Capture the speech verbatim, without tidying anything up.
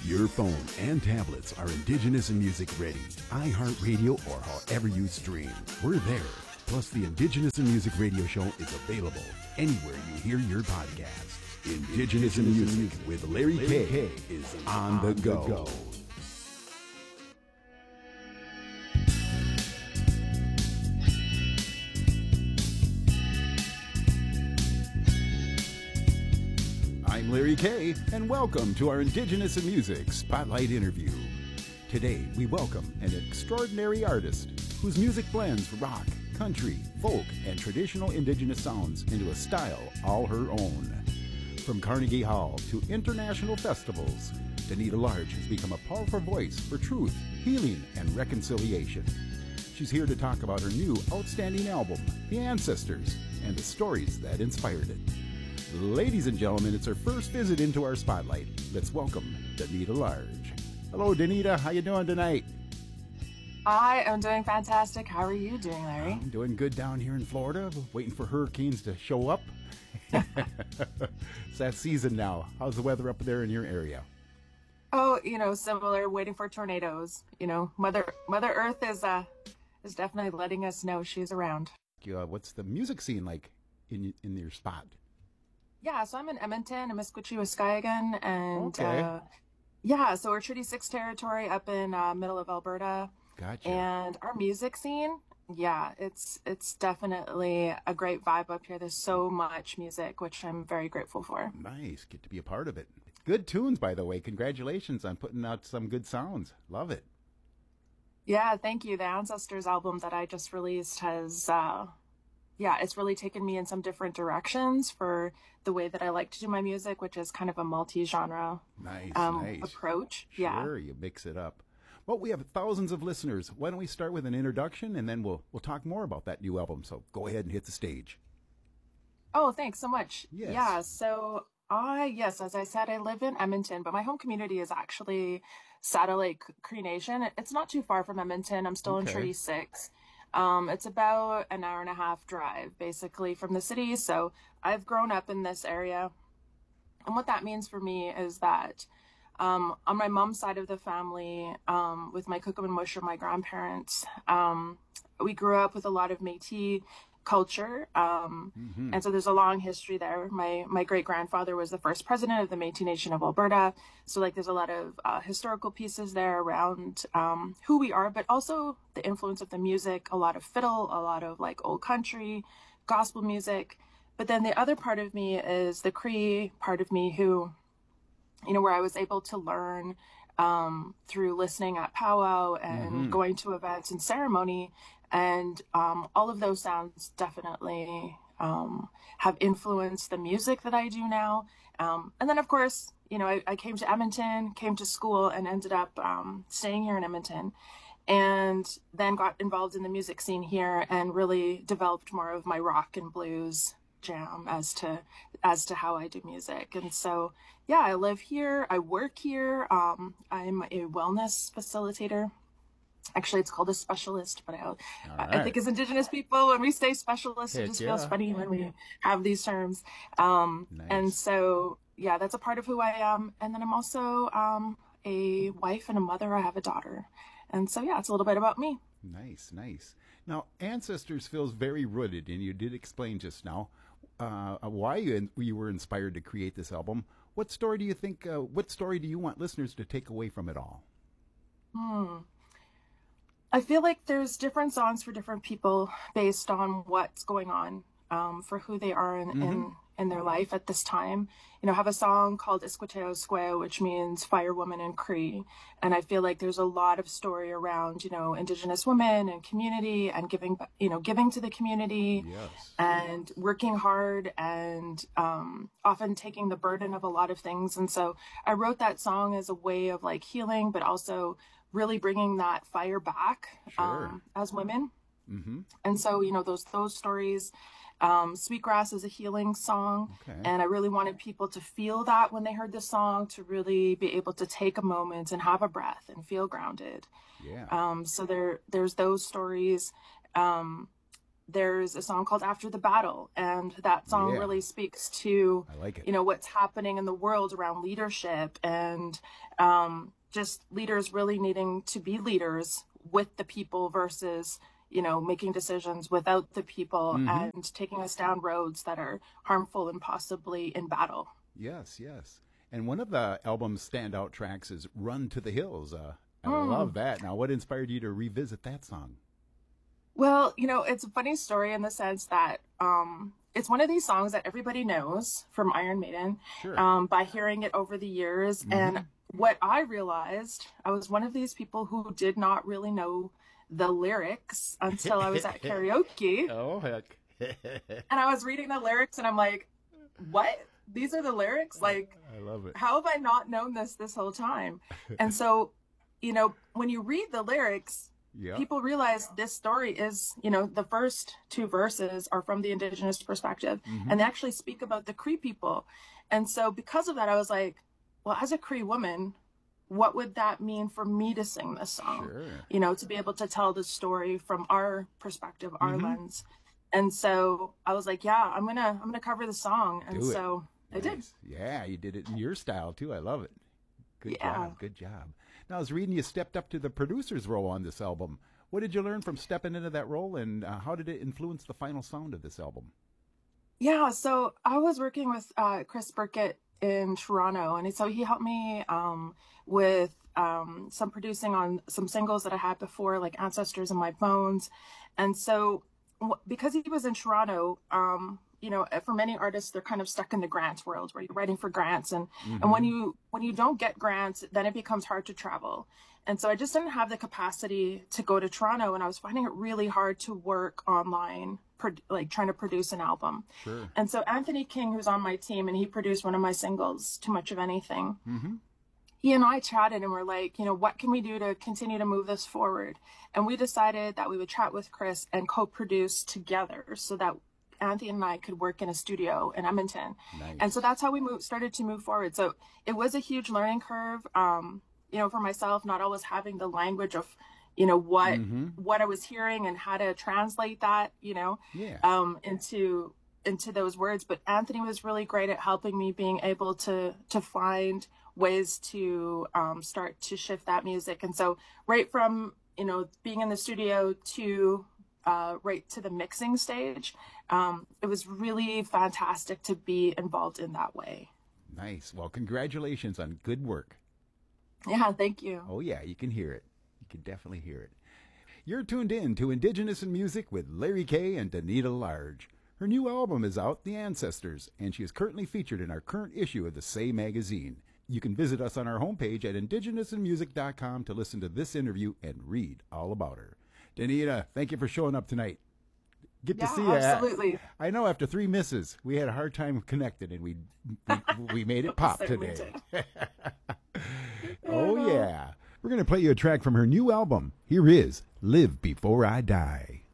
Your phone and tablets are Indigenous in Music ready. iHeartRadio or however you stream. We're there. Plus, the Indigenous in Music radio show is available anywhere you hear your podcast. Indigenous in Music with Larry K is on the go. I'm Larry K, and welcome to our Indigenous in Music Spotlight interview. Today, we welcome an extraordinary artist whose music blends rock, country, folk, and traditional Indigenous sounds into a style all her own. From Carnegie Hall to international festivals, Danita Large has become a powerful voice for truth, healing, and reconciliation. She's here to talk about her new outstanding album, The Ancestors, and the stories that inspired it. Ladies and gentlemen, it's her first visit into our spotlight. Let's welcome Danita Large. Hello, Danita. How you doing tonight? I am doing fantastic. How are you doing, Larry? I'm doing good down here in Florida, waiting for hurricanes to show up. It's that season now. How's the weather up there in your area? Oh, you know, similar, waiting for tornadoes. You know, Mother Mother Earth is uh is definitely letting us know she's around. Uh, what's the music scene like in in your spot? Yeah, so I'm in Edmonton, I'm Miskwichi-Waskahigan, and okay. uh, yeah, so we're Treaty six territory up in uh, middle of Alberta. Gotcha. And our music scene, yeah, it's it's definitely a great vibe up here. There's so much music, which I'm very grateful for. Nice, get to be a part of it. Good tunes, by the way. Congratulations on putting out some good sounds. Love it. Yeah, thank you. The Ancestors album that I just released has, uh, yeah, it's really taken me in some different directions for the way that I like to do my music, which is kind of a multi-genre nice, um, nice. approach. Sure, yeah. you mix it up. Well, we have thousands of listeners. Why don't we start with an introduction, and then we'll we'll talk more about that new album. So go ahead and hit the stage. Oh, thanks so much. Yes. Yeah, so I, yes, as I said, I live in Edmonton, but my home community is actually Saddle Lake Cree Nation. It's not too far from Edmonton. I'm still Okay. in Treaty six. Um, it's about an hour and a half drive, basically, from the city. So I've grown up in this area. And what that means for me is that Um, on my mom's side of the family, um, with my Kukum and Musher, my grandparents, um, we grew up with a lot of Métis culture. Um, Mm-hmm. and so there's a long history there. My, my great grandfather was the first president of the Métis Nation of Alberta. So like there's a lot of uh, historical pieces there around um, who we are, but also the influence of the music, a lot of fiddle, a lot of like old country, gospel music. But then the other part of me is the Cree part of me who, you know, where I was able to learn um, through listening at powwow and Mm-hmm. going to events and ceremony. And um, all of those sounds definitely um, have influenced the music that I do now. Um, and then, of course, you know, I, I came to Edmonton, came to school, and ended up um, staying here in Edmonton. And then got involved in the music scene here and really developed more of my rock and blues jam as to as to how I do music. And so yeah, I live here, I work here. um I'm a wellness facilitator. Actually, it's called a specialist, but I, All I right. think as Indigenous people, when we say specialist, Heck it just feels yeah. funny when we have these terms. Um Nice. and so yeah, that's a part of who I am. And then I'm also um a wife and a mother. I have a daughter. And so yeah, it's a little bit about me. Nice, nice. Now, Ancestors feels very rooted, and you did explain just now uh, why you, you were inspired to create this album. What story do you think, uh, what story do you want listeners to take away from it all? Hmm. I feel like there's different songs for different people based on what's going on, um, for who they are in, Mm-hmm. in, in their life at this time. You know, I have a song called Iskwateo Square, which means fire woman in Cree. And I feel like there's a lot of story around, you know, Indigenous women and community and giving, you know, giving to the community. Yes. And working hard and um, often taking the burden of a lot of things. And so I wrote that song as a way of like healing, but also really bringing that fire back Sure. um, as women. Mm-hmm. And so, you know, those those stories, um, Sweetgrass is a healing song. Okay. And I really wanted people to feel that when they heard the song, to really be able to take a moment and have a breath and feel grounded. Yeah. Um, so there there's those stories. Um, there's a song called After the Battle, and that song Yeah. really speaks to, I like it. you know, what's happening in the world around leadership and um, just leaders really needing to be leaders with the people versus, you know, making decisions without the people Mhm. and taking us down roads that are harmful and possibly in battle. Yes, yes. And one of the album's standout tracks is Run to the Hills. Uh, I Mm. love that. Now, what inspired you to revisit that song? Well, you know, it's a funny story in the sense that um, it's one of these songs that everybody knows from Iron Maiden Sure. um, by hearing it over the years. Mhm. And what I realized, I was one of these people who did not really know the lyrics until I was at karaoke. Oh, heck. And I was reading the lyrics and I'm like, what? These are the lyrics? Like, I love it. how have I not known this this whole time? And so, you know, when you read the lyrics, Yeah. people realize this story is, you know, the first two verses are from the Indigenous perspective, Mhm. and they actually speak about the Cree people. And so because of that, I was like, well, as a Cree woman, what would that mean for me to sing this song? Sure. You know, to be able to tell the story from our perspective, our Mhm. lens. And so I was like, yeah, I'm going to, I'm going to cover the song. And Do it. so I did. Nice. Yeah, you did it in your style, too. I love it. Good Yeah. job. Good job. Now, I was reading you stepped up to the producer's role on this album. What did you learn from stepping into that role, and uh, how did it influence the final sound of this album? Yeah, so I was working with uh, Chris Burkett in Toronto, and so he helped me um, with um, some producing on some singles that I had before, like Ancestors in My Bones. And so w- because he was in Toronto, um, you know, for many artists, they're kind of stuck in the grants world where you're writing for grants. And, and when you when you don't get grants, then it becomes hard to travel. And so I just didn't have the capacity to go to Toronto, and I was finding it really hard to work online, pro- like trying to produce an album. Sure. And so Anthony King, who's on my team, and he produced one of my singles, Too Much of Anything. Mm-hmm. He and I chatted and we're like, you know, what can we do to continue to move this forward? And we decided that we would chat with Chris and co-produce together so that Anthony and I could work in a studio in Edmonton. Nice. And so that's how we moved, started to move forward. So it was a huge learning curve, um, you know, for myself, not always having the language of, you know, what Mhm. what I was hearing and how to translate that, you know, Yeah. um, into into those words. But Anthony was really great at helping me being able to to find ways to um, start to shift that music. And so right from, you know, being in the studio to uh, right to the mixing stage, um, it was really fantastic to be involved in that way. Nice. Well, congratulations on good work. Yeah, thank you. Oh, yeah, you can hear it. You can definitely hear it. You're tuned in to Indigenous in Music with Larry Kay and Danita Large. Her new album is out, The Ancestors, and she is currently featured in our current issue of the Say magazine. You can visit us on our homepage at indigenous in music dot com to listen to this interview and read all about her. Danita, thank you for showing up tonight. Get to Yeah, see you. absolutely. I know after three misses, we had a hard time connecting, and we we, we made it pop Certainly today. Oh, yeah. We're going to play you a track from her new album. Here is Live Before I Die.